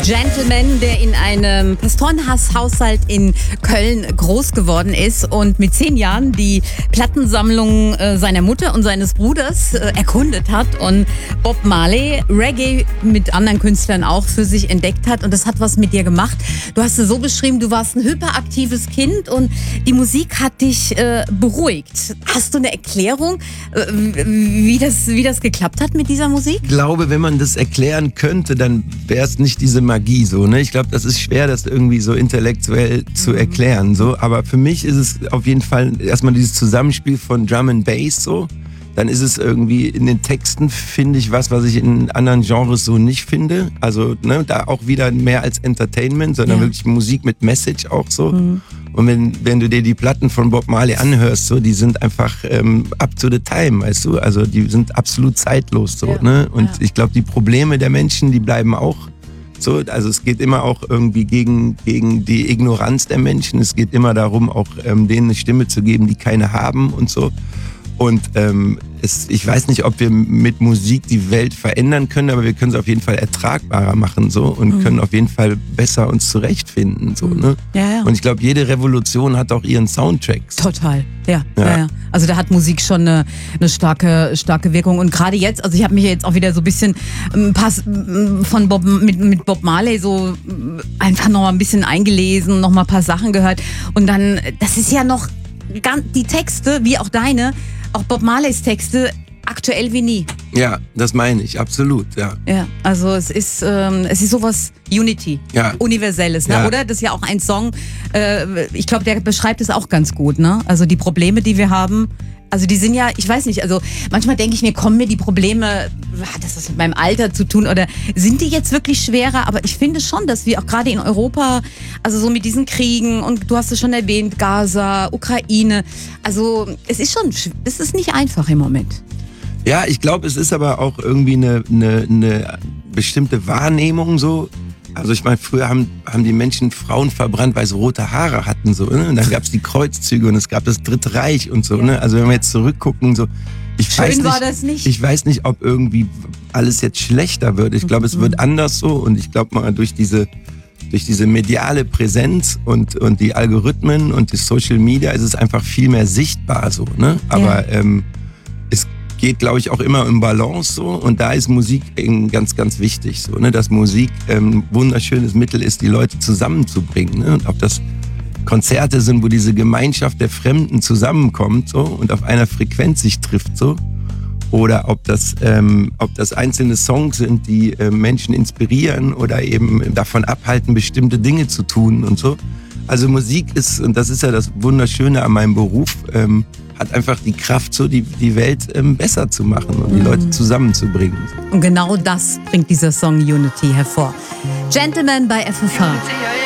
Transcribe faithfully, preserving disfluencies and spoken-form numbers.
Gentleman, der in einem Pastorenhaushalt in Köln groß geworden ist und mit zehn Jahren die Plattensammlung äh, seiner Mutter und seines Bruders äh, erkundet hat und Bob Marley Reggae mit anderen Künstlern auch für sich entdeckt hat, und das hat was mit dir gemacht. Du hast es so beschrieben, du warst ein hyperaktives Kind und die Musik hat dich äh, beruhigt. Hast du eine Erklärung, äh, wie das, wie das geklappt hat mit dieser Musik? Ich glaube, wenn man das erklären könnte, dann wäre es nicht diese Magie so, ne? Ich glaube, das ist schwer, das irgendwie so intellektuell zu erklären, so. Aber für mich ist es auf jeden Fall erstmal dieses Zusammenspiel von Drum and Bass, so. Dann ist es irgendwie in den Texten, finde ich, was, was ich in anderen Genres so nicht finde. Also, ne, da auch wieder mehr als Entertainment, sondern ja. wirklich Musik mit Message auch so. Mhm. Und wenn, wenn du dir die Platten von Bob Marley anhörst, so, die sind einfach ähm, up to the time, weißt du? Also die sind absolut zeitlos, so, ja. ne? Und ja. ich glaube, die Probleme der Menschen, die bleiben auch so. Also es geht immer auch irgendwie gegen, gegen die Ignoranz der Menschen. Es geht immer darum, auch ähm, denen eine Stimme zu geben, die keine haben und so. Und ähm, es, ich weiß nicht, ob wir mit Musik die Welt verändern können, aber wir können sie auf jeden Fall ertragbarer machen, so, und mhm. können auf jeden Fall besser uns zurechtfinden, so, ne? Ja, ja. Und ich glaube, jede Revolution hat auch ihren Soundtrack. Total, ja, Ja. ja, ja. Also da hat Musik schon eine, eine starke, starke Wirkung. Und gerade jetzt, also ich habe mich jetzt auch wieder so ein bisschen ein paar, von Bob, mit, mit Bob Marley so einfach noch mal ein bisschen eingelesen, noch mal ein paar Sachen gehört. Und dann, das ist ja noch ganz, die Texte, wie auch deine, auch Bob Marleys Texte, aktuell wie nie. Ja, das meine ich, absolut, ja. Ja, also es ist, ähm, es ist sowas Unity, Ja. Universelles, ne? Ja. Oder? Das ist ja auch ein Song, äh, ich glaube, der beschreibt es auch ganz gut, ne? Also die Probleme, die wir haben, also die sind ja, ich weiß nicht, also manchmal denke ich mir, kommen mir die Probleme, hat das was mit meinem Alter zu tun oder sind die jetzt wirklich schwerer? Aber ich finde schon, dass wir auch gerade in Europa, also so mit diesen Kriegen, und du hast es schon erwähnt, Gaza, Ukraine, also es ist schon, es ist nicht einfach im Moment. Ja, ich glaube, es ist aber auch irgendwie eine, eine, eine bestimmte Wahrnehmung so. Also ich meine, früher haben, haben die Menschen Frauen verbrannt, weil sie rote Haare hatten, so, ne? Und dann gab es die Kreuzzüge und es gab das Dritte Reich und so, ne? Also wenn wir jetzt zurückgucken, so, ich Schön weiß nicht, war das nicht. Ich weiß nicht, ob irgendwie alles jetzt schlechter wird. Ich glaube, es wird anders so, und ich glaube mal durch diese durch diese mediale Präsenz und und die Algorithmen und die Social Media ist es einfach viel mehr sichtbar, so, ne? Aber Ja. ähm, es geht, glaube ich, auch immer im Balance so, und da ist Musik eben ganz, ganz wichtig, so, ne, dass Musik ähm, ein wunderschönes Mittel ist, die Leute zusammenzubringen, ne, und ob das Konzerte sind, wo diese Gemeinschaft der Fremden zusammenkommt, so, und auf einer Frequenz sich trifft, so, oder ob das, ähm, ob das einzelne Songs sind, die äh, Menschen inspirieren oder eben davon abhalten, bestimmte Dinge zu tun und so. Also Musik ist, und das ist ja das Wunderschöne an meinem Beruf, ähm, hat einfach die Kraft, so die, die Welt ähm, besser zu machen und die Mhm. Leute zusammenzubringen. Und genau das bringt dieser Song Unity hervor. Gentleman bei F F H.